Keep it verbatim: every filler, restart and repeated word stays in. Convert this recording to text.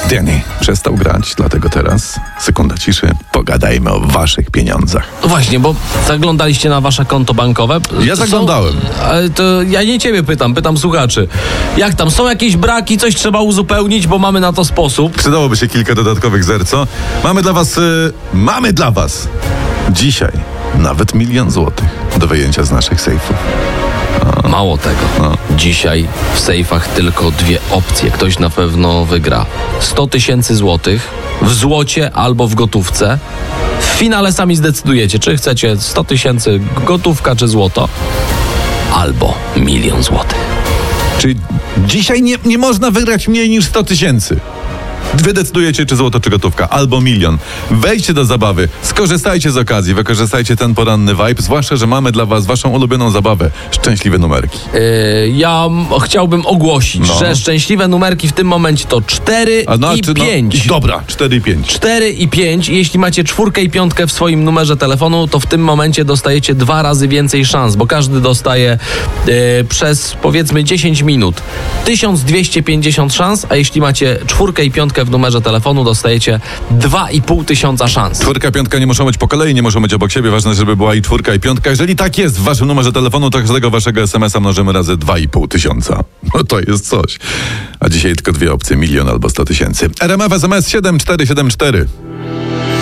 Danny przestał grać, dlatego teraz, sekunda ciszy, pogadajmy o waszych pieniądzach. No właśnie, bo zaglądaliście na wasze konto bankowe. Ja To zaglądałem. Są, ale to ja nie ciebie pytam, pytam słuchaczy. Jak tam, są jakieś braki, coś trzeba uzupełnić, bo mamy na to sposób. Przydałoby się kilka dodatkowych zer, co? Mamy dla was, y, mamy dla was dzisiaj nawet milion złotych do wyjęcia z naszych sejfów. Mało tego. No. Dzisiaj w sejfach tylko dwie opcje. Ktoś na pewno wygra. sto tysięcy złotych w złocie albo w gotówce. W finale sami zdecydujecie, czy chcecie sto tysięcy gotówka czy złoto. Albo milion złotych. Czyli dzisiaj nie, nie można wygrać mniej niż sto tysięcy. Wy decydujecie, czy złoto, czy gotówka, albo milion. Wejdźcie do zabawy, skorzystajcie z okazji, wykorzystajcie ten poranny vibe, zwłaszcza, że mamy dla was waszą ulubioną zabawę, szczęśliwe numerki. Yy, ja m- chciałbym ogłosić, No. że szczęśliwe numerki w tym momencie to cztery A no, i czy, pięć. No, dobra, cztery i pięć. cztery i pięć. Jeśli macie czwórkę i piątkę w swoim numerze telefonu, to w tym momencie dostajecie dwa razy więcej szans, bo każdy dostaje yy, przez powiedzmy dziesięć minut tysiąc dwieście pięćdziesiąt szans, a jeśli macie czwórkę i piątkę w numerze telefonu, dostajecie dwa i pół tysiąca szans. Czwórka, piątka nie muszą być po kolei, nie muszą być obok siebie, ważne, żeby była i czwórka, i piątka. Jeżeli tak jest w waszym numerze telefonu, to każdego waszego es em es a mnożymy razy dwa i pół tysiąca. No to jest coś. A dzisiaj tylko dwie opcje, milion albo sto tysięcy. er em efe es em es siedem cztery siedem cztery.